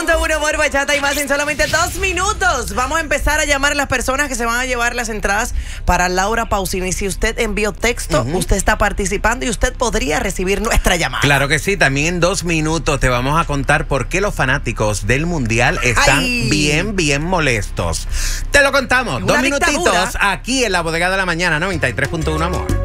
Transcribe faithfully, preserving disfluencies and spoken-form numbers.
punto uno, Amor, Bachata y más en solamente dos minutos. Vamos a empezar a llamar a las personas que se van a llevar las entradas para Laura Pausini. Si usted envió texto, uh-huh. usted está participando y usted podría recibir nuestra llamada. Claro que sí. También en dos minutos te vamos a contar por qué los fanáticos del Mundial están Ay. bien, bien molestos. Te lo contamos. Dos minutitos dictadura. Aquí en la Bodega de la Mañana, noventa y tres punto uno, Amor.